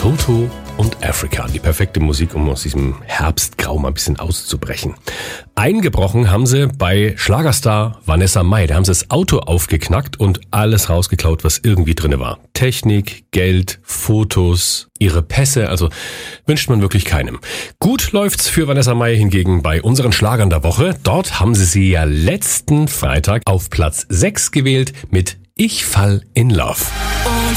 Toto und Africa. Die perfekte Musik, um aus diesem Herbstgrau mal ein bisschen auszubrechen. Eingebrochen haben sie bei Schlagerstar Vanessa Mai. Da haben sie das Auto aufgeknackt und alles rausgeklaut, was irgendwie drin war. Technik, Geld, Fotos, ihre Pässe, also wünscht man wirklich keinem. Gut läuft's für Vanessa Mai hingegen bei unseren Schlagern der Woche. Dort haben sie ja letzten Freitag auf Platz 6 gewählt mit Ich fall in Love. Und